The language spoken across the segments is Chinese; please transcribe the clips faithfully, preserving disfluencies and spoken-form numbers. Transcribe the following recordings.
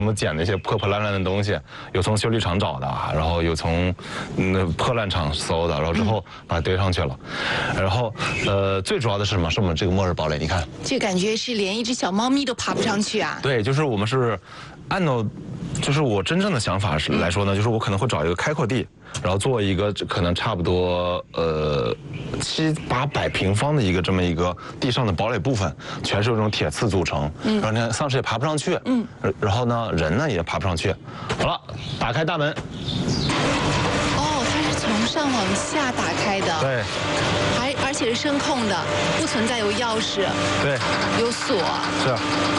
我们捡那些破破烂烂的东西，有从修理厂找的，然后有从那破烂厂搜的，然后之后把它堆上去了。然后呃，最主要的是什么？是我们这个末日堡垒，你看， 这感觉是连一只小猫咪都爬不上去啊。 对，就是我们是按照，就是我真正的想法是来说呢，就是我可能会找一个开阔地，然后做一个可能差不多呃七八百平方的一个这么一个地上的堡垒部分，全是由这种铁刺组成。嗯，然后呢，丧尸也爬不上去。嗯，然后呢，人呢也爬不上去。好了，打开大门。 哦，它是从上往下打开的。 对。 还而且是声控的，不存在有钥匙。 对。 有锁。 是。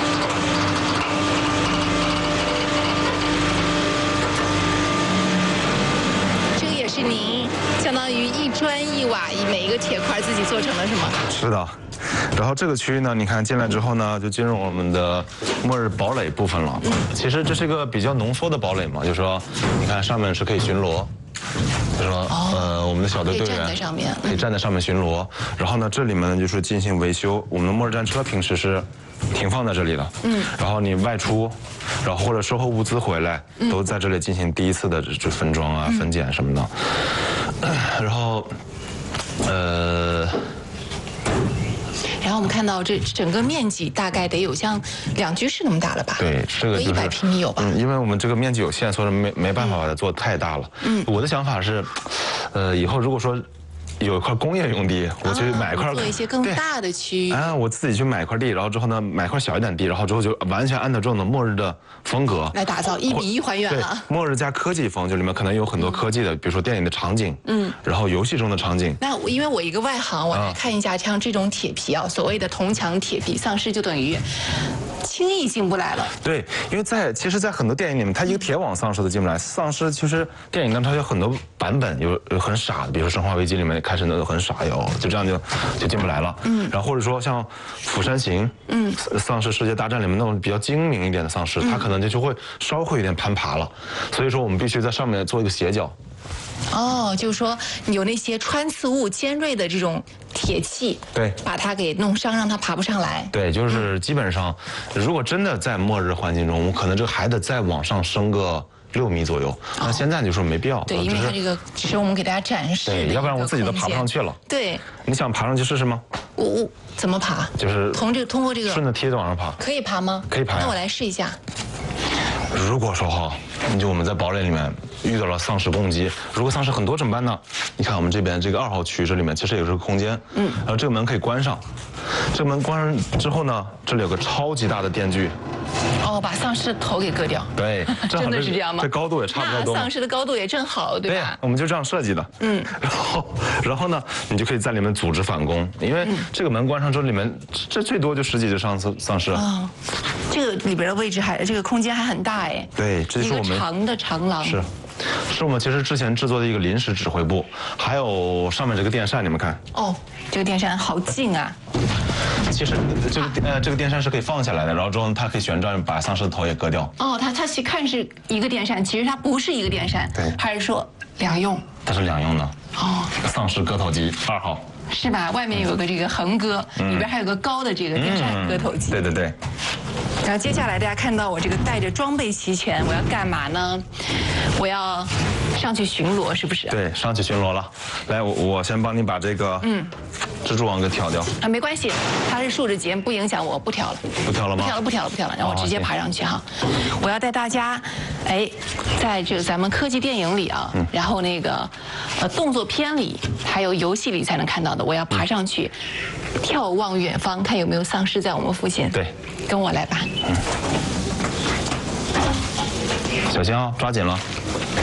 是您相当于一砖一瓦，每一个铁块自己做成的是吗？ 是的。然后这个区域呢，你看进来之后呢，就进入我们的末日堡垒部分了。嗯、其实这是一个比较浓缩的堡垒嘛，就是说，你看上面是可以巡逻，就是说，哦、呃，我们的小队队员可以站在上面， 可以站在上面巡逻。然后呢，这里面呢就是进行维修。我们的末日战车平时是停放在这里的，嗯，然后你外出，然后或者售后物资回来，嗯、都在这里进行第一次的这分装啊、嗯、分拣什么的。然后，呃。 然后我们看到这整个面积大概得有像两居室那么大了吧？ 对，这个就是一百平米有吧？ 嗯，因为我们这个面积有限，所以没没办法把它做太大了。嗯，我的想法是，呃，以后如果说有一块工业用地，我去买一块， 做一些更大的区域。 啊，我自己去买块地，然后之后呢，买块小一点地，然后之后就完全按照这种的末日的风格来打造，一比一还原了。 末日加科技风，就里面可能有很多科技的，比如说电影的场景，嗯，然后游戏中的场景。 那因为我一个外行，我来看一下，像这种铁皮啊，所谓的铜墙铁壁，丧尸就等于轻易进不来了。 对，因为在其实，在很多电影里面，它一个铁网丧尸都进不来。丧尸其实电影当中有很多版本，有有很傻的，比如说《生化危机》里面开始那个很傻哟，就这样就就进不来了。嗯，然后或者说像《釜山行》，嗯，丧尸世界大战里面那种比较精明一点的丧尸，它可能就就会稍会有点攀爬了。所以说我们必须在上面做一个斜角。 哦，就是说有那些穿刺物尖锐的这种铁器， 对， 把它给弄伤，让它爬不上来。 对，就是基本上，如果真的在末日环境中，我们可能这个还得再往上升个六米左右。那现在就说没必要。 对，因为它这个只是我们给大家展示。 对，要不然我自己都爬不上去了。 对。 你想爬上去试试吗？ 我我怎么爬？ 就是从这个通过这个顺着梯子往上爬。 可以爬吗？ 可以爬。 那我来试一下。 如果说哈，就我们在堡垒里面遇到了丧尸攻击，如果丧尸很多怎么办呢？你看我们这边这个二号区这里面其实有这个空间，嗯，然后这个门可以关上，这个门关上之后呢，这里有个超级大的电锯。 哦，把丧尸的头给割掉。 对， 真的是这样吗？ 这高度也差不太多。 丧尸的高度也正好，对吧？ 对，我们就这样设计的。嗯，然后，然后呢，你就可以在里面组织反攻，因为这个门关上之后，里面这最多就十几只丧尸丧尸。 哦，这个里边的位置还这个空间还很大哎。 对，这是我们长的长廊。 是。是我们其实之前制作的一个临时指挥部，还有上面这个电扇，你们看。 哦，这个电扇好近啊。 其实这个呃这个电扇是可以放下来的，然后之后它可以旋转，把丧尸的头也割掉。 哦，它它其实看是一个电扇，其实它不是一个电扇。 对。 还是说两用？ 它是两用的。哦。丧尸割头机二号。 是吧？外面有个这个横割，嗯、里边还有个高的这个电扇割头机。 嗯、对对对。 然后接下来大家看到我这个带着装备齐全，我要干嘛呢？我要上去巡逻，是不是？ 对，上去巡逻了。来，我我先帮你把这个嗯蜘蛛网给挑掉。 啊，没关系，它是竖着节，不影响我，不挑了。 不挑了吗？ 不挑了，不挑了，不挑了，让我直接爬上去哈。我要带大家，哎，在这个咱们科技电影里啊，嗯、然后那个呃动作片里，还有游戏里才能看到的，我要爬上去，嗯、眺望远方，看有没有丧尸在我们附近。 对， 跟我来吧。嗯。 小心啊，抓紧了。